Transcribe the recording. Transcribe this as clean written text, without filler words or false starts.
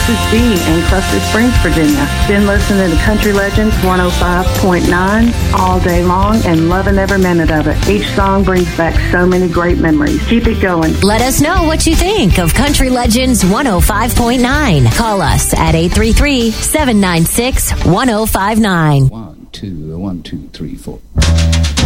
This is Dee in Cluster Springs, Virginia. Been listening to Country Legends 105.9 all day long and loving every minute of it. Each song brings back so many great memories. Keep it going. Let us know what you think of Country Legends 105.9. Call us at 833-796-1059. 1, 2, 1, 2, 3, 4.